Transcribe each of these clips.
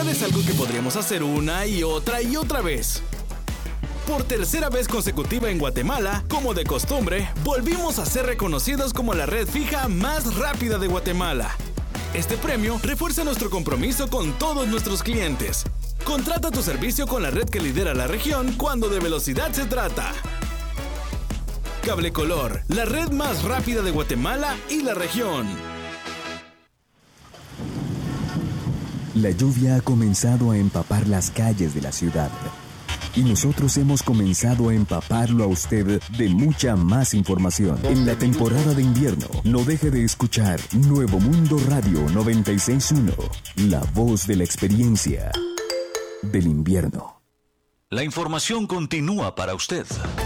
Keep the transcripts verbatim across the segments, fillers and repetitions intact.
verdad es algo que podríamos hacer una y otra y otra vez. Por tercera vez consecutiva en Guatemala, como de costumbre, volvimos a ser reconocidos como la red fija más rápida de Guatemala. Este premio refuerza nuestro compromiso con todos nuestros clientes. Contrata tu servicio con la red que lidera la región cuando de velocidad se trata. Cablecolor, la red más rápida de Guatemala y la región. La lluvia ha comenzado a empapar las calles de la ciudad. Y nosotros hemos comenzado a empaparlo a usted de mucha más información. En la temporada de invierno, no deje de escuchar Nuevo Mundo Radio noventa y seis punto uno, la voz de la experiencia del invierno. La información continúa para usted.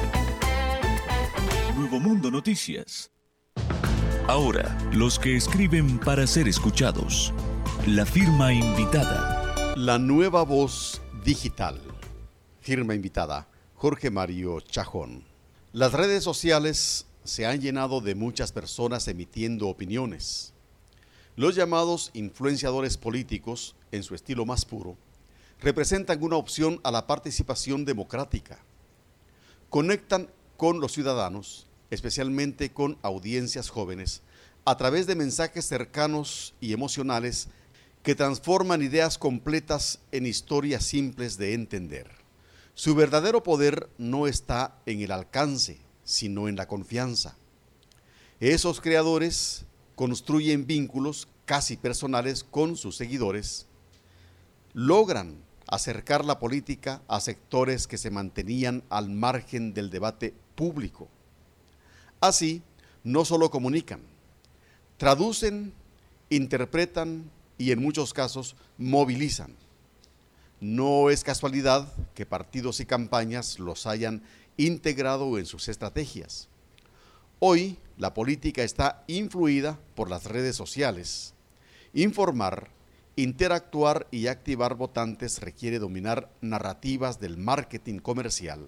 Nuevo Mundo Noticias. Ahora, los que escriben para ser escuchados. La firma invitada. La nueva voz digital. Firma invitada, Jorge Mario Chajón. Las redes sociales se han llenado de muchas personas emitiendo opiniones. Los llamados influenciadores políticos, en su estilo más puro, representan una opción a la participación democrática. Conectan con los ciudadanos, especialmente con audiencias jóvenes, a través de mensajes cercanos y emocionales que transforman ideas completas en historias simples de entender. Su verdadero poder no está en el alcance, sino en la confianza. Esos creadores construyen vínculos casi personales con sus seguidores, logran acercar la política a sectores que se mantenían al margen del debate público. Así, no solo comunican, traducen, interpretan y en muchos casos movilizan. No es casualidad que partidos y campañas los hayan integrado en sus estrategias. Hoy, la política está influida por las redes sociales. Informar, interactuar y activar votantes requiere dominar narrativas del marketing comercial.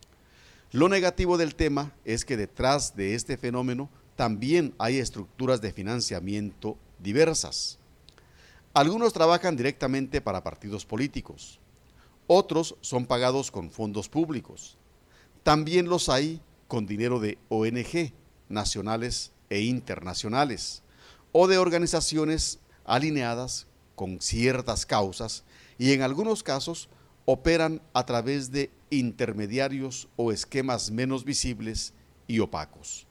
Lo negativo del tema es que detrás de este fenómeno también hay estructuras de financiamiento diversas. Algunos trabajan directamente para partidos políticos, otros son pagados con fondos públicos. También los hay con dinero de O N Ge, nacionales e internacionales, o de organizaciones alineadas con ciertas causas y en algunos casos operan a través de intermediarios o esquemas menos visibles y opacos.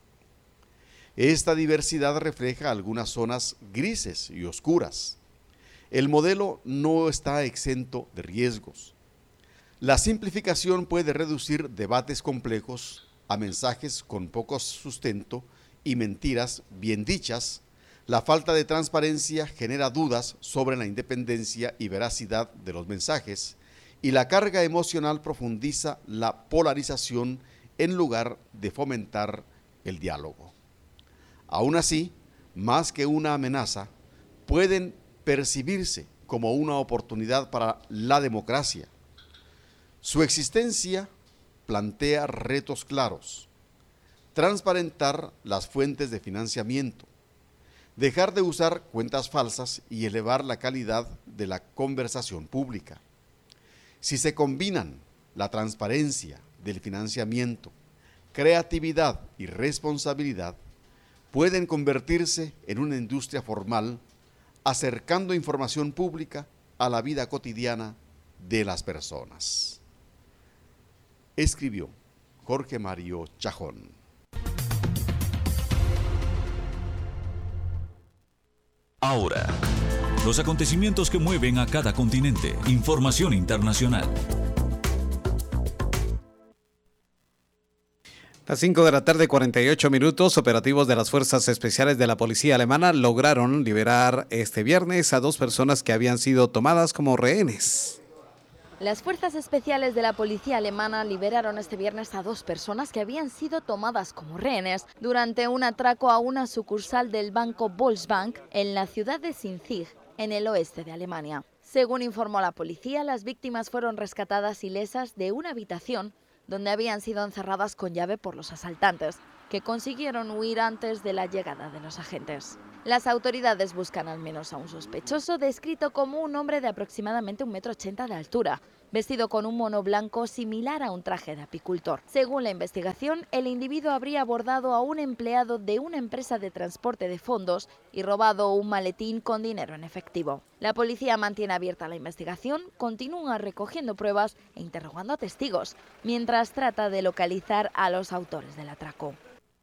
Esta diversidad refleja algunas zonas grises y oscuras. El modelo no está exento de riesgos. La simplificación puede reducir debates complejos a mensajes con poco sustento y mentiras bien dichas. La falta de transparencia genera dudas sobre la independencia y veracidad de los mensajes, y la carga emocional profundiza la polarización en lugar de fomentar el diálogo. Aún así, más que una amenaza, pueden percibirse como una oportunidad para la democracia. Su existencia plantea retos claros: transparentar las fuentes de financiamiento, dejar de usar cuentas falsas y elevar la calidad de la conversación pública. Si se combinan la transparencia del financiamiento, creatividad y responsabilidad, pueden convertirse en una industria formal, acercando información pública a la vida cotidiana de las personas. Escribió Jorge Mario Chajón. Ahora, los acontecimientos que mueven a cada continente. Información internacional. A las cinco de la tarde, cuarenta y ocho minutos, operativos de las Fuerzas Especiales de la Policía Alemana lograron liberar este viernes a dos personas que habían sido tomadas como rehenes. Las Fuerzas Especiales de la Policía Alemana liberaron este viernes a dos personas que habían sido tomadas como rehenes durante un atraco a una sucursal del banco Volksbank en la ciudad de Sinzig, en el oeste de Alemania. Según informó la policía, las víctimas fueron rescatadas ilesas de una habitación donde habían sido encerradas con llave por los asaltantes. que consiguieron huir antes de la llegada de los agentes. Las autoridades buscan al menos a un sospechoso descrito como un hombre de aproximadamente un metro ochenta de altura, vestido con un mono blanco similar a un traje de apicultor. Según la investigación, el individuo habría abordado a un empleado de una empresa de transporte de fondos y robado un maletín con dinero en efectivo. La policía mantiene abierta la investigación, continúa recogiendo pruebas e interrogando a testigos, mientras trata de localizar a los autores del atraco.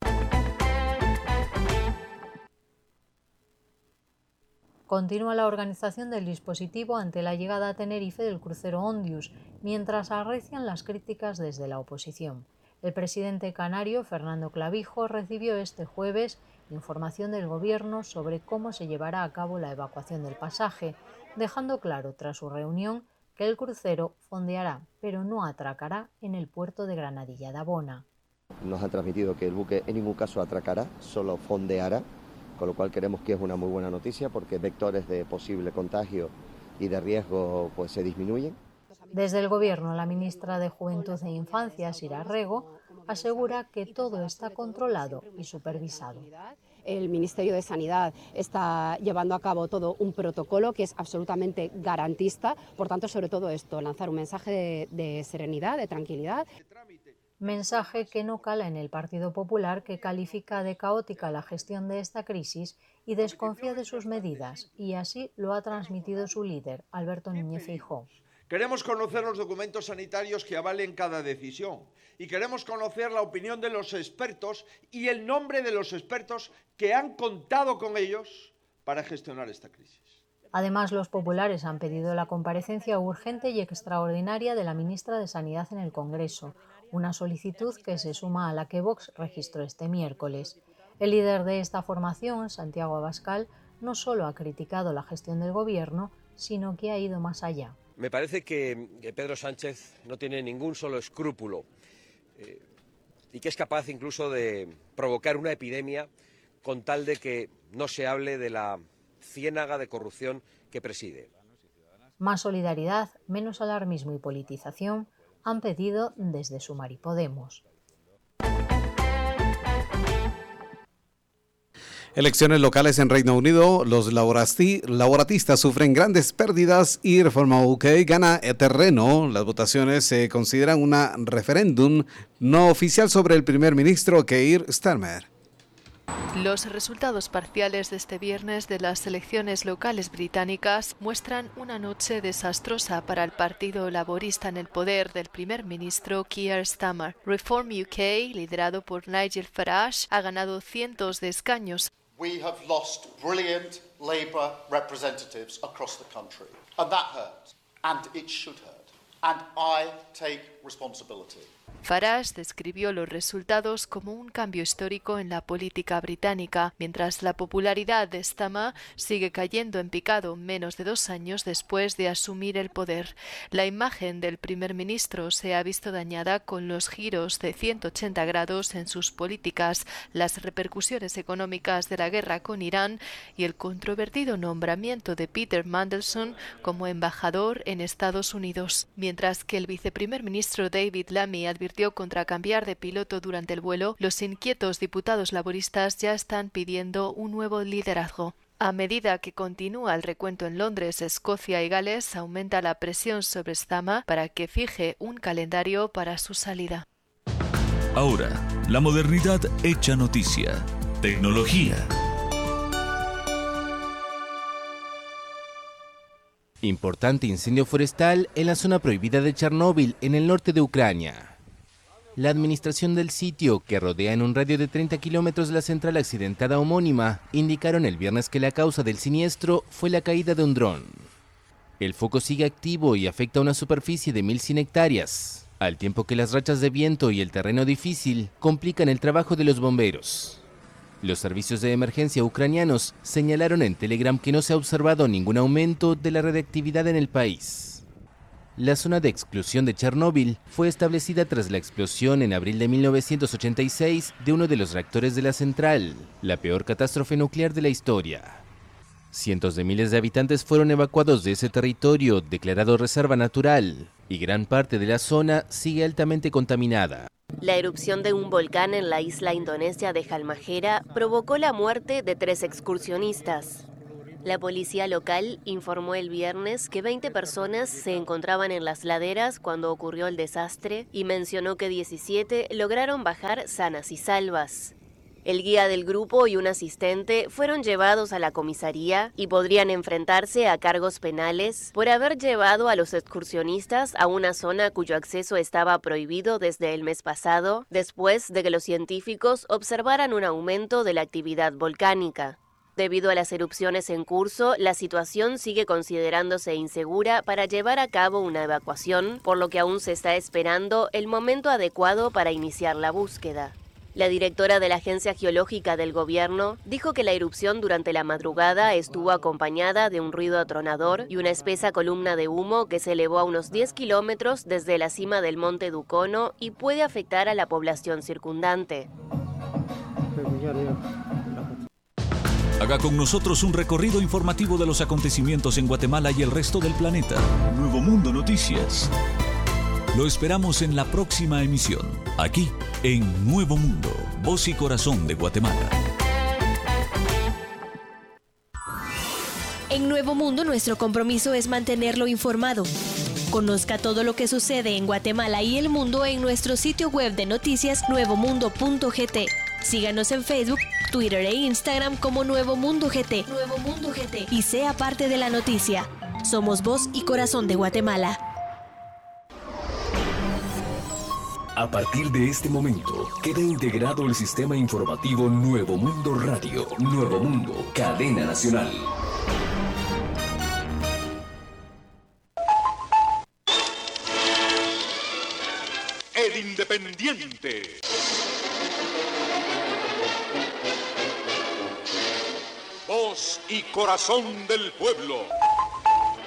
Continúa la organización del dispositivo ante la llegada a Tenerife del crucero Ondius, mientras arrecian las críticas desde la oposición. El presidente canario, Fernando Clavijo, recibió este jueves información del Gobierno sobre cómo se llevará a cabo la evacuación del pasaje, dejando claro tras su reunión que el crucero fondeará, pero no atracará en el puerto de Granadilla de Abona. Nos han transmitido que el buque en ningún caso atracará, solo fondeará, con lo cual creemos que es una muy buena noticia porque vectores de posible contagio y de riesgo pues se disminuyen. Desde el Gobierno, la ministra de Juventud e Infancia, Sira Rego, asegura que todo está controlado y supervisado. El Ministerio de Sanidad está llevando a cabo todo un protocolo que es absolutamente garantista, por tanto, sobre todo esto, lanzar un mensaje de, de serenidad, de tranquilidad. Mensaje que no cala en el Partido Popular, que califica de caótica la gestión de esta crisis y desconfía de sus medidas, y así lo ha transmitido su líder, Alberto Núñez Feijóo. Queremos conocer los documentos sanitarios que avalen cada decisión y queremos conocer la opinión de los expertos y el nombre de los expertos que han contado con ellos para gestionar esta crisis. Además, los populares han pedido la comparecencia urgente y extraordinaria de la ministra de Sanidad en el Congreso, una solicitud que se suma a la que Vox registró este miércoles. El líder de esta formación, Santiago Abascal, no solo ha criticado la gestión del Gobierno, sino que ha ido más allá. Me parece que Pedro Sánchez no tiene ningún solo escrúpulo eh, y que es capaz incluso de provocar una epidemia con tal de que no se hable de la ciénaga de corrupción que preside. Más solidaridad, menos alarmismo y politización han pedido desde Sumar y Podemos. Elecciones locales en Reino Unido, los laboratistas sufren grandes pérdidas y Reforma U K gana terreno. Las votaciones se consideran un referéndum no oficial sobre el primer ministro Keir Starmer. Los resultados parciales de este viernes de las elecciones locales británicas muestran una noche desastrosa para el Partido Laborista en el poder del primer ministro Keir Starmer. Reform U K, liderado por Nigel Farage, ha ganado cientos de escaños. We have lost brilliant Labour representatives across the country, and that hurt, and it should hurt, and I take responsibility. Farage describió los resultados como un cambio histórico en la política británica, mientras la popularidad de Starmer sigue cayendo en picado menos de dos años después de asumir el poder. La imagen del primer ministro se ha visto dañada con los giros de ciento ochenta grados en sus políticas, las repercusiones económicas de la guerra con Irán y el controvertido nombramiento de Peter Mandelson como embajador en Estados Unidos. Mientras que el viceprimer ministro David Lammy advirtió contra cambiar de piloto durante el vuelo, los inquietos diputados laboristas ya están pidiendo un nuevo liderazgo. A medida que continúa el recuento en Londres, Escocia y Gales, aumenta la presión sobre Starmer para que fije un calendario para su salida. Ahora, la modernidad hecha noticia. Tecnología. Importante incendio forestal en la zona prohibida de Chernóbil, en el norte de Ucrania. La administración del sitio, que rodea en un radio de treinta kilómetros la central accidentada homónima, indicaron el viernes que la causa del siniestro fue la caída de un dron. El foco sigue activo y afecta a una superficie de mil cien hectáreas, al tiempo que las rachas de viento y el terreno difícil complican el trabajo de los bomberos. Los servicios de emergencia ucranianos señalaron en Telegram que no se ha observado ningún aumento de la radiactividad en el país. La zona de exclusión de Chernóbil fue establecida tras la explosión en abril de mil novecientos ochenta y seis de uno de los reactores de la central, la peor catástrofe nuclear de la historia. Cientos de miles de habitantes fueron evacuados de ese territorio declarado reserva natural, y gran parte de la zona sigue altamente contaminada. La erupción de un volcán en la isla indonesia de Halmahera provocó la muerte de tres excursionistas. La policía local informó el viernes que veinte personas se encontraban en las laderas cuando ocurrió el desastre y mencionó que diecisiete lograron bajar sanas y salvas. El guía del grupo y un asistente fueron llevados a la comisaría y podrían enfrentarse a cargos penales por haber llevado a los excursionistas a una zona cuyo acceso estaba prohibido desde el mes pasado, después de que los científicos observaran un aumento de la actividad volcánica. Debido a las erupciones en curso, la situación sigue considerándose insegura para llevar a cabo una evacuación, por lo que aún se está esperando el momento adecuado para iniciar la búsqueda. La directora de la Agencia Geológica del Gobierno dijo que la erupción durante la madrugada estuvo acompañada de un ruido atronador y una espesa columna de humo que se elevó a unos diez kilómetros desde la cima del monte Dukono y puede afectar a la población circundante. Haga con nosotros un recorrido informativo de los acontecimientos en Guatemala y el resto del planeta. Nuevo Mundo Noticias. Lo esperamos en la próxima emisión, aquí en Nuevo Mundo, voz y corazón de Guatemala. En Nuevo Mundo nuestro compromiso es mantenerlo informado. Conozca todo lo que sucede en Guatemala y el mundo en nuestro sitio web de noticias nuevo mundo punto g t. Síganos en Facebook, Twitter e Instagram como Nuevo Mundo G T. Nuevo Mundo G T. Y sea parte de la noticia. Somos voz y corazón de Guatemala. A partir de este momento, queda integrado el sistema informativo Nuevo Mundo Radio. Nuevo Mundo, cadena nacional. El Independiente. Voz y corazón del pueblo.